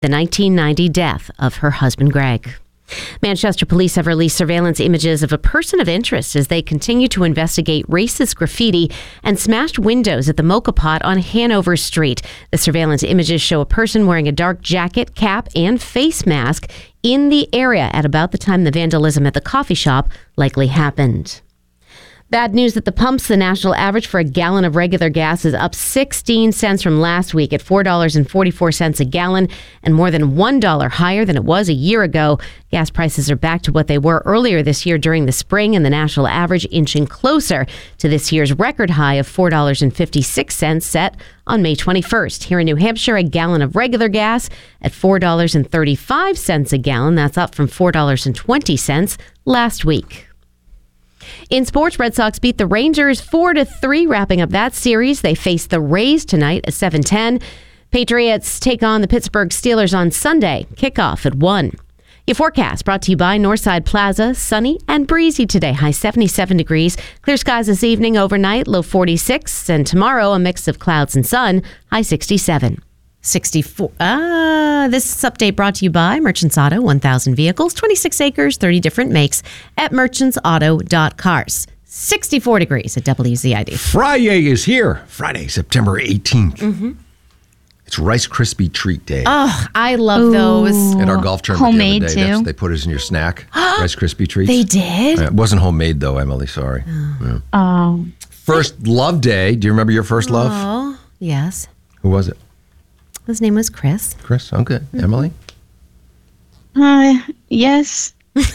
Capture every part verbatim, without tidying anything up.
the nineteen ninety death of her husband, Greg. Manchester police have released surveillance images of a person of interest as they continue to investigate racist graffiti and smashed windows at the Mocha Pot on Hanover Street. The surveillance images show a person wearing a dark jacket, cap, and face mask in the area at about the time the vandalism at the coffee shop likely happened. Bad news at the pumps. The national average for a gallon of regular gas is up sixteen cents from last week at four dollars and forty-four cents a gallon and more than one dollar higher than it was a year ago. Gas prices are back to what they were earlier this year during the spring, and the national average inching closer to this year's record high of four dollars and fifty-six cents set on May twenty-first. Here in New Hampshire, a gallon of regular gas at four dollars and thirty-five cents a gallon. That's up from four dollars and twenty cents last week. In sports, Red Sox beat the Rangers four to three, wrapping up that series. They face the Rays tonight at seven ten. Patriots take on the Pittsburgh Steelers on Sunday. Kickoff at one. Your forecast brought to you by Northside Plaza. Sunny and breezy today. High seventy-seven degrees. Clear skies this evening, overnight, low forty-six. And tomorrow, a mix of clouds and sun, high sixty-seven. sixty-four. Ah, this update brought to you by Merchants Auto. one thousand vehicles, twenty-six acres, thirty different makes at merchants auto dot cars. sixty-four degrees at W Z I D. Friday is here. Friday, September eighteenth. Mm-hmm. It's Rice Krispie Treat Day. Oh, I love Ooh. those. At our golf tournament homemade the other day, too. that's, they put it in your snack. Rice Krispie Treats. They did? Uh, it wasn't homemade though, Emily. Sorry. Oh. Yeah. Um, First love day. Do you remember your first love? Oh, yes. Who was it? His name was Chris. Chris. Okay. Mm-hmm. Emily? uh, yes.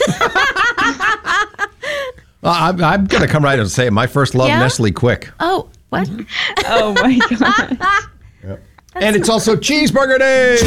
Well, I'm, I'm going to come right out and say it. My first love, Yeah? Nestle Quick. Oh, what? Oh my God. Yep. And it's also Cheeseburger Day.